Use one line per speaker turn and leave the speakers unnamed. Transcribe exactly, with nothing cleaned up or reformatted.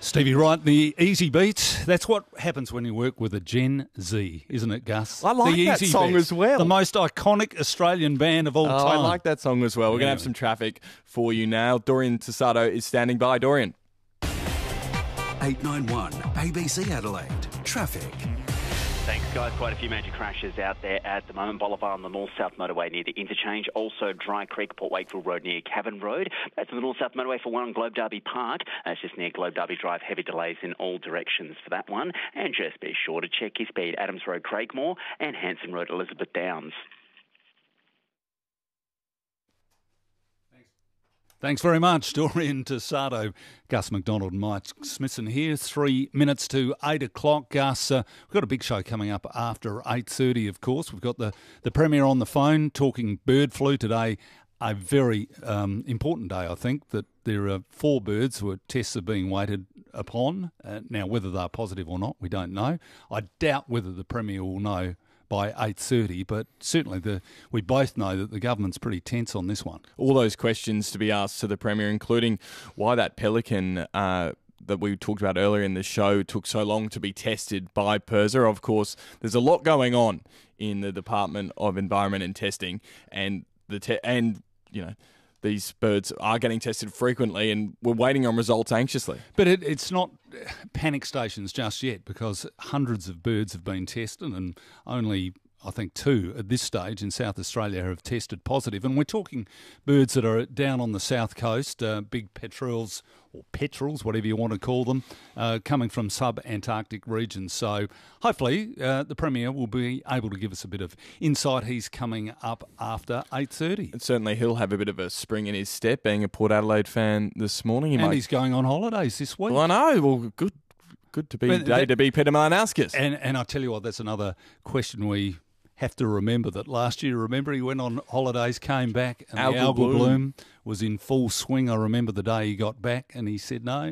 Stevie Wright, the Easy Beat. That's what happens when you work with a Gen Z, isn't it, Gus?
I like
the
that
Easy
song
Beat,
as well.
The most iconic Australian band of all
oh,
time.
I like that song as well. We're
Yeah.
going to have some traffic for you now. Dorian Tasato is standing by. Dorian.
eight nine one A B C Adelaide. Traffic.
Thanks, guys. Quite a few major crashes out there at the moment. Bolivar on the north-south motorway near the interchange. Also, Dry Creek, Port Wakefield Road near Cavern Road. That's on the north-south motorway for one on Globe Derby Park. That's just near Globe Derby Drive. Heavy delays in all directions for that one. And just be sure to check your speed. Adams Road, Craigmore, and Hanson Road, Elizabeth Downs.
Thanks very much, Dorian Tasato. Gus McDonald and Mike Smithson here. Three minutes to eight o'clock. Gus, uh, we've got a big show coming up after eight thirty, of course. We've got the, the Premier on the phone talking bird flu today. A very um, important day, I think, that there are four birds who tests are being waited upon. Uh, now, whether they're positive or not, we don't know. I doubt whether the Premier will know by eight thirty, but certainly the we both know that the government's pretty tense on this one.
All those questions to be asked to the Premier, including why that pelican uh, that we talked about earlier in the show took so long to be tested by P I R S A. Of course, there's a lot going on in the Department of Environment and Testing, and the te- and you know these birds are getting tested frequently, and we're waiting on results anxiously.
But it, it's not panic stations just yet, because hundreds of birds have been tested and only, I think, two at this stage in South Australia have tested positive. And we're talking birds that are down on the south coast, uh, big petrels or petrels, whatever you want to call them, uh, coming from sub-Antarctic regions. So hopefully uh, the Premier will be able to give us a bit of insight. He's coming up after eight thirty.
And certainly he'll have a bit of a spring in his step, being a Port Adelaide fan this morning. He
And
might...
he's going on holidays this week.
Well, I know. Well, good good to be
But
day
that-
to be Peter Malinowskis.
And, and I tell you what, that's another question we have to remember, that last year, remember, he went on holidays, came back, and
Algal
the algal
bloom.
bloom was in full swing. I remember the day he got back and he said, no,